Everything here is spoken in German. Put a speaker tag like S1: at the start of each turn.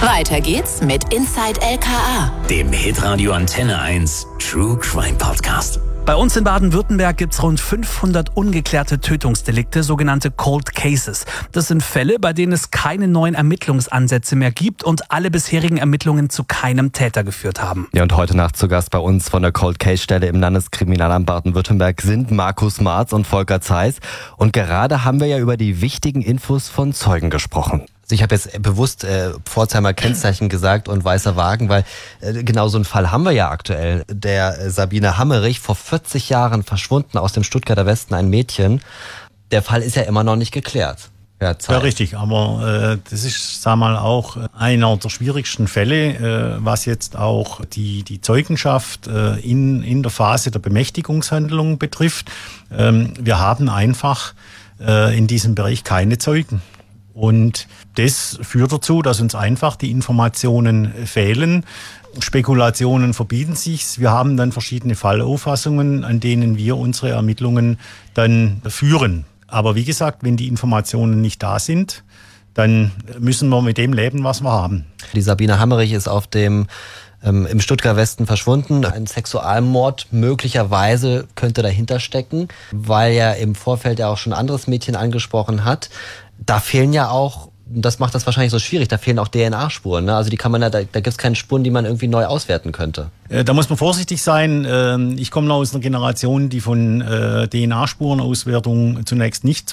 S1: Weiter geht's mit Inside LKA,
S2: dem Hitradio Antenne 1 True Crime Podcast.
S3: Bei uns in Baden-Württemberg gibt's rund 500 ungeklärte Tötungsdelikte, sogenannte Cold Cases. Das sind Fälle, bei denen es keine neuen Ermittlungsansätze mehr gibt und alle bisherigen Ermittlungen zu keinem Täter geführt haben.
S4: Ja, und heute Nacht zu Gast bei uns von der Cold Case Stelle im Landeskriminalamt Baden-Württemberg sind Markus Marz und Volker Zeiss. Und gerade haben wir ja über die wichtigen Infos von Zeugen gesprochen. Ich habe jetzt bewusst Pforzheimer Kennzeichen gesagt und weißer Wagen, weil genau so einen Fall haben wir ja aktuell. Der Sabine Hammerich, vor 40 Jahren verschwunden aus dem Stuttgarter Westen, ein Mädchen. Der Fall ist ja immer noch nicht geklärt.
S5: Ja, richtig, aber das ist, sag mal, auch einer der schwierigsten Fälle, was jetzt auch die Zeugenschaft in der Phase der Bemächtigungshandlung betrifft. Wir haben einfach in diesem Bereich keine Zeugen. Und das führt dazu, dass uns einfach die Informationen fehlen. Spekulationen verbieten sich. Wir haben dann verschiedene Fallauffassungen, an denen wir unsere Ermittlungen dann führen. Aber wie gesagt, wenn die Informationen nicht da sind, dann müssen wir mit dem leben, was wir haben.
S4: Die Sabine Hammerich ist im Stuttgarter Westen verschwunden. Ein Sexualmord möglicherweise könnte dahinter stecken, weil er im Vorfeld ja auch schon ein anderes Mädchen angesprochen hat. Da fehlen ja auch, das macht das wahrscheinlich so schwierig, da fehlen auch DNA-Spuren. Ne? Also die kann man da gibt es keine Spuren, die man irgendwie neu auswerten könnte.
S5: Da muss man vorsichtig sein. Ich komme aus einer Generation, die von DNA-Spurenauswertung zunächst nichts